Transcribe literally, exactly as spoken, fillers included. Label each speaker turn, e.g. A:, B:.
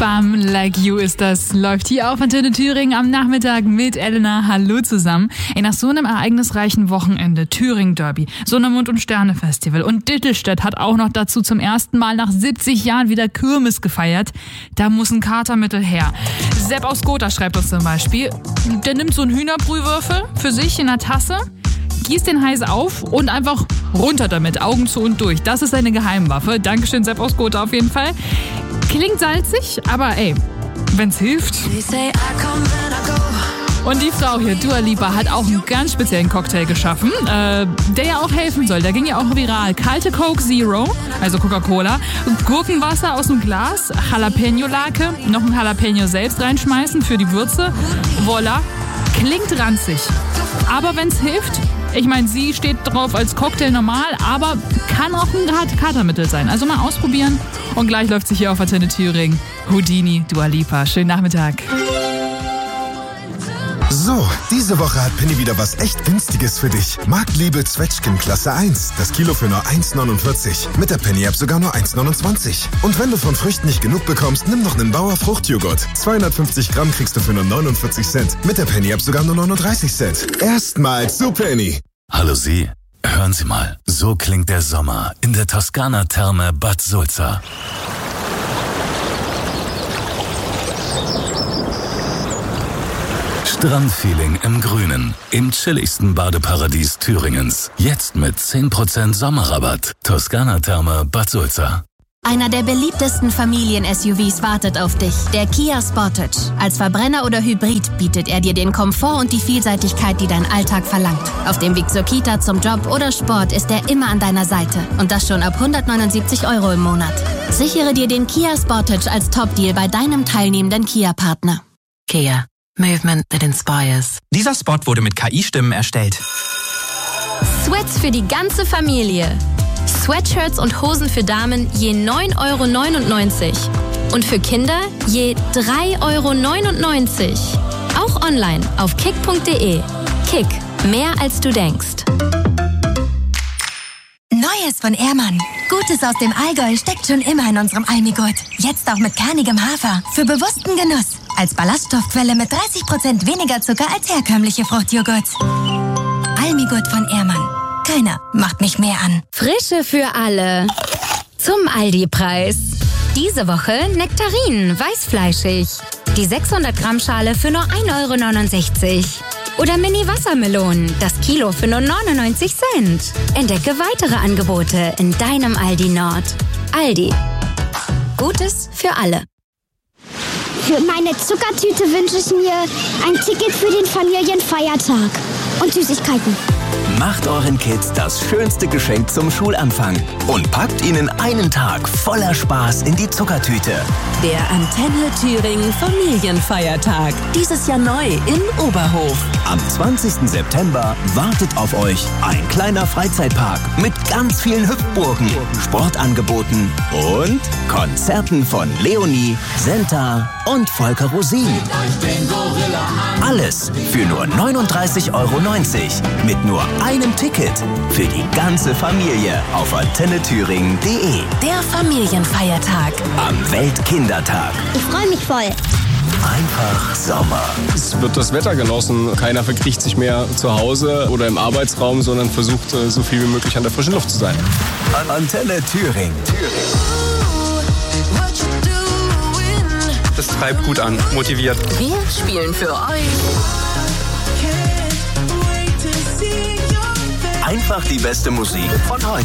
A: Bam Like You ist das. Läuft hier auf Antenne Thüringen am Nachmittag mit Elena. Hallo zusammen. Ey, nach so einem ereignisreichen Wochenende, Thüringen Derby, Sondermond und Sterne Festival und Dittelstedt hat auch noch dazu zum ersten Mal nach siebzig Jahren wieder Kirmes gefeiert. Da muss ein Katermittel her. Sepp aus Gotha schreibt uns zum Beispiel, der nimmt so einen Hühnerbrühwürfel für sich in der Tasse, gießt den heiß auf und einfach runter damit, Augen zu und durch. Das ist seine Geheimwaffe. Dankeschön, Sepp aus Gotha auf jeden Fall. Klingt salzig, aber ey, wenn's hilft. Und die Frau hier, Dua Lipa, hat auch einen ganz speziellen Cocktail geschaffen, äh, der ja auch helfen soll. Der ging ja auch viral. Kalte Coke Zero, also Coca-Cola, Gurkenwasser aus dem Glas, Jalapeno-Lake, noch ein Jalapeno selbst reinschmeißen für die Würze. Voila, klingt ranzig. Aber wenn's hilft, ich meine, sie steht drauf als Cocktail normal, aber kann auch ein Katermittel sein. Also mal ausprobieren. Und gleich läuft sie hier auf Antenne Thüringen. Houdini, Dua Lipa. Schönen Nachmittag.
B: So, diese Woche hat Penny wieder was echt Günstiges für dich. Marktliebe Zwetschgen Klasse eins. Das Kilo für nur eins neunundvierzig. Mit der Penny-App sogar nur eins neunundzwanzig. Und wenn du von Früchten nicht genug bekommst, nimm noch einen Bauer Fruchtjoghurt. zweihundertfünfzig Gramm kriegst du für nur neunundvierzig Cent. Mit der Penny-App sogar nur neununddreißig Cent. Erstmals zu Penny.
C: Hallo Sie, hören Sie mal. So klingt der Sommer in der Toskana-Therme Bad Sulza. Strandfeeling im Grünen, im chilligsten Badeparadies Thüringens. Jetzt mit zehn Prozent Sommerrabatt. Toskana-Therme Bad Sulza.
D: Einer der beliebtesten Familien-S U Vs wartet auf dich, der Kia Sportage. Als Verbrenner oder Hybrid bietet er dir den Komfort und die Vielseitigkeit, die dein Alltag verlangt. Auf dem Weg zur Kita, zum Job oder Sport ist er immer an deiner Seite. Und das schon ab hundertneunundsiebzig Euro im Monat. Sichere dir den Kia Sportage als Top-Deal bei deinem teilnehmenden Kia-Partner.
E: Kia. Movement that inspires.
F: Dieser Spot wurde mit K I-Stimmen erstellt.
D: Sweats für die ganze Familie. Sweatshirts und Hosen für Damen je neun Euro neunundneunzig. Und für Kinder je drei Euro neunundneunzig. Auch online auf kick punkt de. Kick. Mehr als du denkst.
G: Neues von Ehrmann. Gutes aus dem Allgäu steckt schon immer in unserem Almigurt. Jetzt auch mit kernigem Hafer. Für bewussten Genuss. Als Ballaststoffquelle mit dreißig Prozent weniger Zucker als herkömmliche Fruchtjoghurts. Almigurt von Ehrmann. Keiner macht mich mehr an.
D: Frische für alle. Zum Aldi-Preis. Diese Woche Nektarinen, weißfleischig. Die sechshundert Gramm Schale für nur ein Euro neunundsechzig. Oder Mini-Wassermelonen, das Kilo für nur neunundneunzig Cent. Entdecke weitere Angebote in deinem Aldi Nord. Aldi. Gutes für alle.
H: Für meine Zuckertüte wünsche ich mir ein Ticket für den Familienfeiertag und Süßigkeiten.
I: Macht euren Kids das schönste Geschenk zum Schulanfang und packt ihnen einen Tag voller Spaß in die Zuckertüte.
E: Der Antenne Thüringen Familienfeiertag. Dieses Jahr neu in Oberhof.
I: Am zwanzigsten September wartet auf euch ein kleiner Freizeitpark mit ganz vielen Hüpfburgen, Sportangeboten und Konzerten von Leonie, Senta und Volker Rosin. Alles für nur neununddreißig Euro neunzig mit nur einem Ticket für die ganze Familie auf antenne thüringen punkt de.
E: Der Familienfeiertag.
I: Am Weltkindertag.
H: Ich freue mich voll.
I: Einfach Sommer.
J: Es wird das Wetter genossen. Keiner verkriecht sich mehr zu Hause oder im Arbeitsraum, sondern versucht, so viel wie möglich an der frischen Luft zu sein.
I: Antenne Thüringen.
J: Das treibt gut an, motiviert.
E: Wir spielen für euch
I: Einfach die beste Musik von heute.